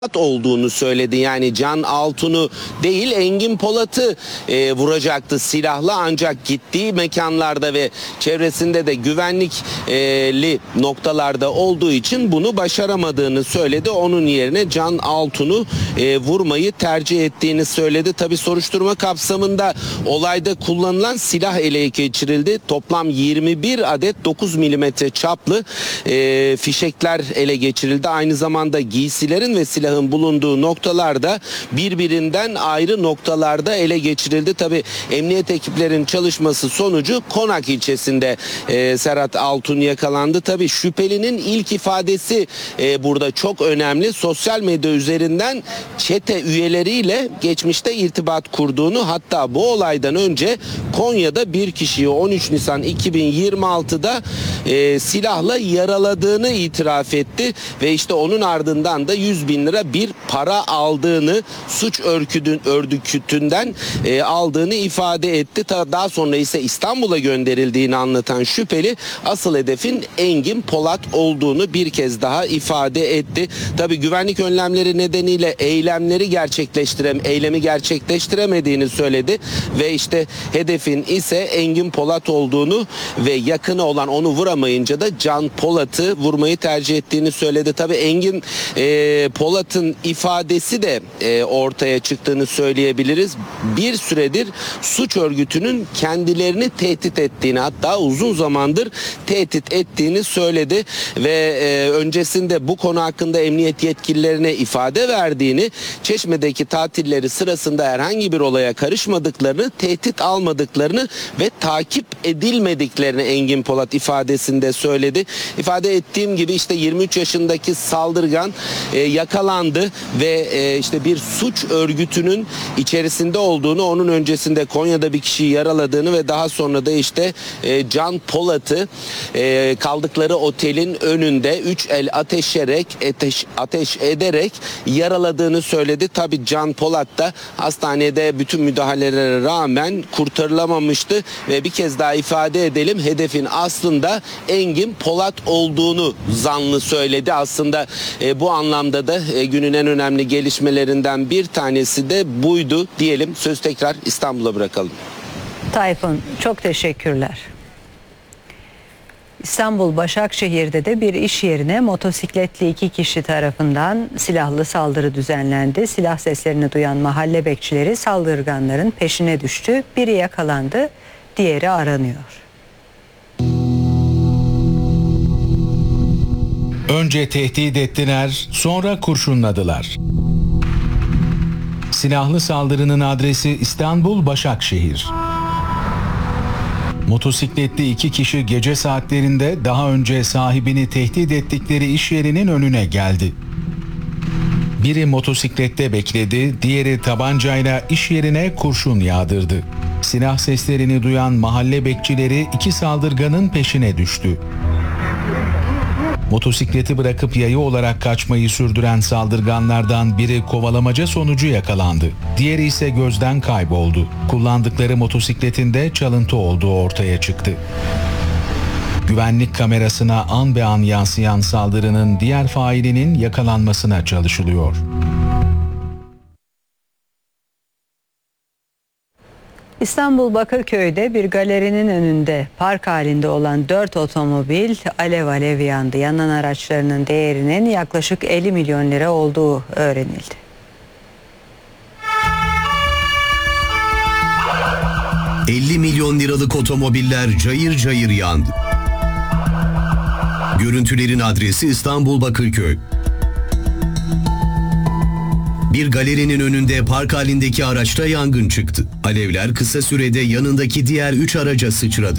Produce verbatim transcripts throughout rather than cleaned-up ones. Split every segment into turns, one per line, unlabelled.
olduğunu söyledi. Yani Can Altun'u değil Engin Polat'ı e, vuracaktı silahla, ancak gittiği mekanlarda ve çevresinde de güvenlikli noktalarda olduğu için bunu başaramadığını söyledi. Onun yerine Can Altun'u e, vurmayı tercih ettiğini söyledi. Tabi soruşturma kapsamında olayda kullanılan silah ele geçirildi. Toplam yirmi bir adet dokuz milimetre çaplı e, fişekler ele geçirildi. Aynı zamanda giysilerin ve silah bulunduğu noktalarda birbirinden ayrı noktalarda ele geçirildi. Tabi emniyet ekiplerinin çalışması sonucu Konak ilçesinde e, Serhat Altun yakalandı. Tabi şüphelinin ilk ifadesi e, burada çok önemli. Sosyal medya üzerinden çete üyeleriyle geçmişte irtibat kurduğunu, hatta bu olaydan önce Konya'da bir kişiyi on üç Nisan iki bin yirmi altıda e, silahla yaraladığını itiraf etti ve işte onun ardından da yüz bin lira bir para aldığını, suç örgütün, örgütünden e, aldığını ifade etti. Daha sonra ise İstanbul'a gönderildiğini anlatan şüpheli asıl hedefin Engin Polat olduğunu bir kez daha ifade etti. Tabii güvenlik önlemleri nedeniyle eylemleri gerçekleştirem, eylemi gerçekleştiremediğini söyledi ve işte hedefin ise Engin Polat olduğunu ve yakını olan onu vuramayınca da Can Polat'ı vurmayı tercih ettiğini söyledi. Tabii Engin e, Polat'ın ifadesi de e, ortaya çıktığını söyleyebiliriz. Bir süredir suç örgütünün kendilerini tehdit ettiğini, hatta uzun zamandır tehdit ettiğini söyledi ve e, öncesinde bu konu hakkında emniyet yetkililerine ifade verdiğini, Çeşme'deki tatilleri sırasında herhangi bir olaya karışmadıklarını, tehdit almadıklarını ve takip edilmediklerini Engin Polat ifadesinde söyledi. İfade ettiğim gibi işte yirmi üç yaşındaki saldırgan e, yakalandı ve e, işte bir suç örgütünün içerisinde olduğunu, onun öncesinde Konya'da bir kişiyi yaraladığını ve daha sonra da işte e, Can Polat'ı e, kaldıkları otelin önünde üç el ateşerek ateş, ateş ederek yaraladığını söyledi. Tabii Can Polat da hastanede bütün müdahalelere rağmen kurtarılamamıştı ve bir kez daha ifade edelim, hedefin aslında Engin Polat olduğunu zanlı söyledi. Aslında e, bu anlamda da e, günün en önemli gelişmelerinden bir tanesi de buydu diyelim. Söz tekrar İstanbul'a bırakalım.
Tayfun, çok teşekkürler. İstanbul Başakşehir'de de bir iş yerine motosikletli iki kişi tarafından silahlı saldırı düzenlendi. Silah seslerini duyan mahalle bekçileri saldırganların peşine düştü. Biri yakalandı, diğeri aranıyor.
Önce tehdit ettiler, sonra kurşunladılar. Silahlı saldırının adresi İstanbul Başakşehir. Motosikletli iki kişi gece saatlerinde daha önce sahibini tehdit ettikleri iş yerinin önüne geldi. Biri motosiklette bekledi, diğeri tabancayla iş yerine kurşun yağdırdı. Silah seslerini duyan mahalle bekçileri iki saldırganın peşine düştü. Motosikleti bırakıp yayı olarak kaçmayı sürdüren saldırganlardan biri kovalamaca sonucu yakalandı. Diğeri ise gözden kayboldu. Kullandıkları motosikletinde çalıntı olduğu ortaya çıktı. Güvenlik kamerasına an be an yansıyan saldırının diğer failinin yakalanmasına çalışılıyor.
İstanbul Bakırköy'de bir galerinin önünde park halinde olan dört otomobil alev alev yandı. Yanan araçlarının değerinin yaklaşık elli milyon lira olduğu öğrenildi.
elli milyon liralık otomobiller cayır cayır yandı. Görüntülerin adresi İstanbul Bakırköy. Bir galerinin önünde park halindeki araçta yangın çıktı. Alevler kısa sürede yanındaki diğer üç araca sıçradı.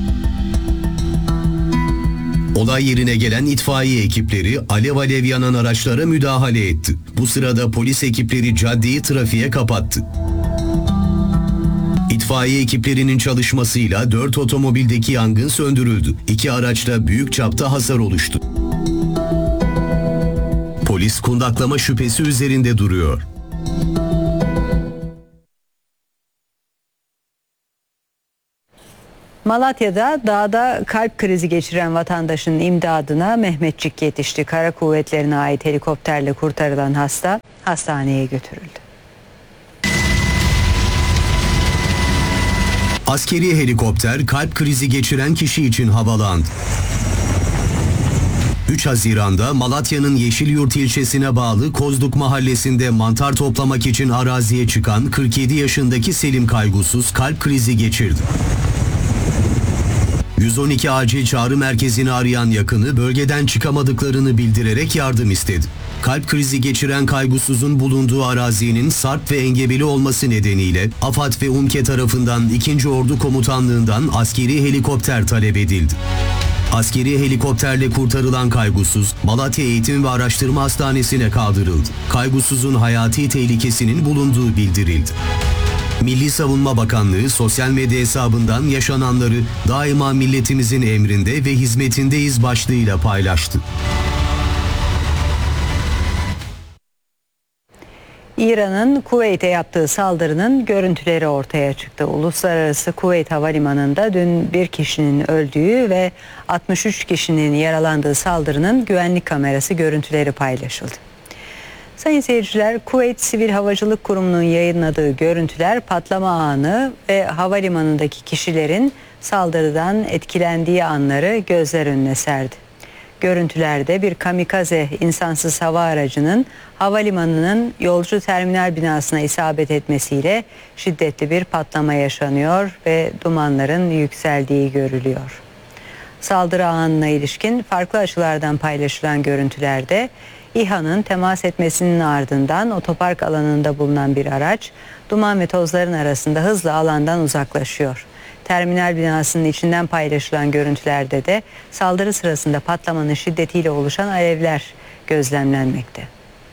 Olay yerine gelen itfaiye ekipleri alev alev yanan araçlara müdahale etti. Bu sırada polis ekipleri caddeyi trafiğe kapattı. İtfaiye ekiplerinin çalışmasıyla dört otomobildeki yangın söndürüldü. İki araçta büyük çapta hasar oluştu. Polis kundaklama şüphesi üzerinde duruyor.
Malatya'da dağda kalp krizi geçiren vatandaşın imdadına Mehmetçik yetişti. Kara kuvvetlerine ait helikopterle kurtarılan hasta hastaneye götürüldü.
Askeri helikopter kalp krizi geçiren kişi için havalandı. üç Haziran'da Malatya'nın Yeşilyurt ilçesine bağlı Kozluk mahallesinde mantar toplamak için araziye çıkan kırk yedi yaşındaki Selim Kaygusuz kalp krizi geçirdi. yüz on iki acil çağrı merkezini arayan yakını bölgeden çıkamadıklarını bildirerek yardım istedi. Kalp krizi geçiren Kaygusuz'un bulunduğu arazinin sarp ve engebeli olması nedeniyle AFAD ve UMKE tarafından ikinci. Ordu Komutanlığından askeri helikopter talep edildi. Askeri helikopterle kurtarılan Kaygusuz, Malatya Eğitim ve Araştırma Hastanesi'ne kaldırıldı. Kaygusuz'un hayati tehlikesinin bulunduğu bildirildi. Milli Savunma Bakanlığı sosyal medya hesabından yaşananları daima milletimizin emrinde ve hizmetindeyiz başlığıyla paylaştı.
İran'ın Kuveyt'e yaptığı saldırının görüntüleri ortaya çıktı. Uluslararası Kuveyt Havalimanı'nda dün bir kişinin öldüğü ve altmış üç kişinin yaralandığı saldırının güvenlik kamerası görüntüleri paylaşıldı. Sayın seyirciler, Kuveyt Sivil Havacılık Kurumu'nun yayınladığı görüntüler patlama anı ve havalimanındaki kişilerin saldırıdan etkilendiği anları gözler önüne serdi. Görüntülerde bir kamikaze insansız hava aracının havalimanının yolcu terminal binasına isabet etmesiyle şiddetli bir patlama yaşanıyor ve dumanların yükseldiği görülüyor. Saldırı anına ilişkin farklı açılardan paylaşılan görüntülerde İHA'nın temas etmesinin ardından otopark alanında bulunan bir araç duman ve tozların arasında hızla alandan uzaklaşıyor. Terminal binasının içinden paylaşılan görüntülerde de saldırı sırasında patlamanın şiddetiyle oluşan alevler gözlemlenmekte.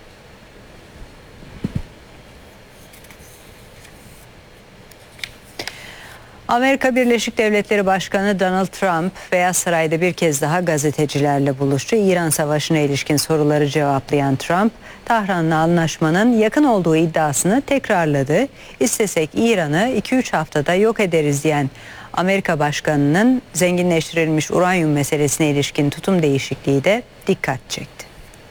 Amerika Birleşik Devletleri Başkanı Donald Trump, Beyaz Saray'da bir kez daha gazetecilerle buluştu. İran Savaşı'na ilişkin soruları cevaplayan Trump, Tahran'la anlaşmanın yakın olduğu iddiasını tekrarladı. İstesek İran'ı iki üç haftada yok ederiz diyen Amerika Başkanı'nın zenginleştirilmiş uranyum meselesine ilişkin tutum değişikliği de dikkat çekti.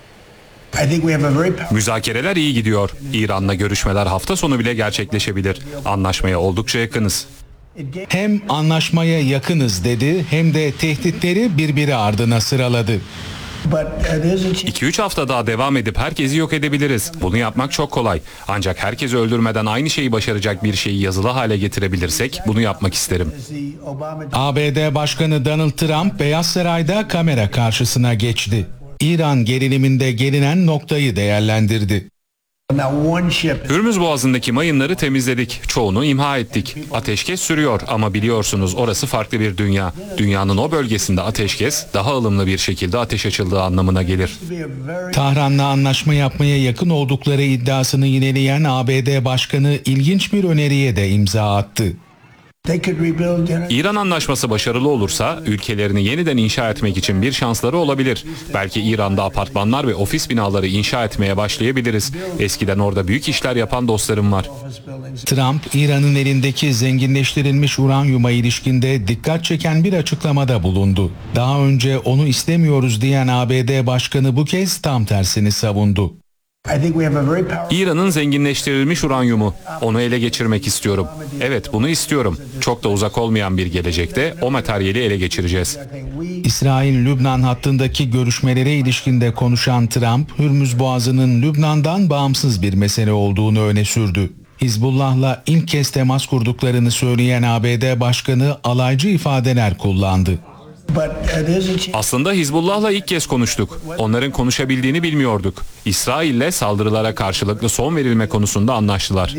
Müzakereler iyi gidiyor. İran'la görüşmeler hafta sonu bile gerçekleşebilir. Anlaşmaya oldukça yakınız.
Hem anlaşmaya yakınız dedi hem de tehditleri birbiri ardına sıraladı.
iki üç hafta daha devam edip herkesi yok edebiliriz. Bunu yapmak çok kolay. Ancak herkesi öldürmeden aynı şeyi başaracak bir şeyi yazılı hale getirebilirsek bunu yapmak isterim.
A B D Başkanı Donald Trump Beyaz Saray'da kamera karşısına geçti. İran geriliminde gelinen noktayı değerlendirdi.
Hürmüz Boğazı'ndaki mayınları temizledik. Çoğunu imha ettik. Ateşkes sürüyor ama biliyorsunuz orası farklı bir dünya. Dünyanın o bölgesinde ateşkes daha ılımlı bir şekilde ateş açıldığı anlamına gelir.
Tahran'la anlaşma yapmaya yakın oldukları iddiasını yineleyen A B D Başkanı ilginç bir öneriye de imza attı.
İran anlaşması başarılı olursa ülkelerini yeniden inşa etmek için bir şansları olabilir. Belki İran'da apartmanlar ve ofis binaları inşa etmeye başlayabiliriz. Eskiden orada büyük işler yapan dostlarım var.
Trump, İran'ın elindeki zenginleştirilmiş uranyuma ilişkinde dikkat çeken bir açıklamada bulundu. Daha önce onu istemiyoruz diyen A B D Başkanı bu kez tam tersini savundu.
İran'ın zenginleştirilmiş uranyumu. Onu ele geçirmek istiyorum. Evet, bunu istiyorum. Çok da uzak olmayan bir gelecekte o materyali ele geçireceğiz.
İsrail-Lübnan hattındaki görüşmelere ilişkinde konuşan Trump, Hürmüz Boğazı'nın Lübnan'dan bağımsız bir mesele olduğunu öne sürdü. Hizbullah'la ilk kez temas kurduklarını söyleyen A B D Başkanı alaycı ifadeler kullandı.
Aslında Hizbullah'la ilk kez konuştuk. Onların konuşabildiğini bilmiyorduk. İsrail'le saldırılara karşılıklı son verilme konusunda anlaştılar.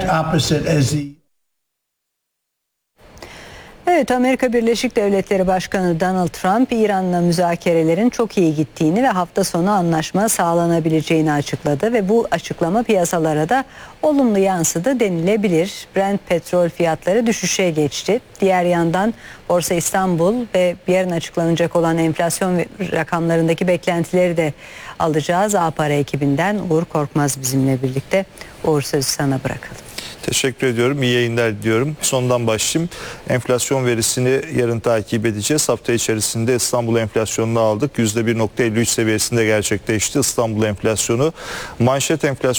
Evet, Amerika Birleşik Devletleri Başkanı Donald Trump, İran'la müzakerelerin çok iyi gittiğini ve hafta sonu anlaşma sağlanabileceğini açıkladı ve bu açıklama piyasalara da olumlu yansıdı denilebilir. Brent petrol fiyatları düşüşe geçti. Diğer yandan Borsa İstanbul ve yarın açıklanacak olan enflasyon rakamlarındaki beklentileri de alacağız. A Para ekibinden Uğur Korkmaz bizimle birlikte. Uğur, sözü sana bırakalım.
Teşekkür ediyorum. İyi yayınlar diliyorum. Sondan başlayayım. Enflasyon verisini yarın takip edeceğiz. Hafta içerisinde İstanbul enflasyonunu aldık. yüzde bir virgül elli üç seviyesinde gerçekleşti İstanbul enflasyonu. Manşet enflasyonu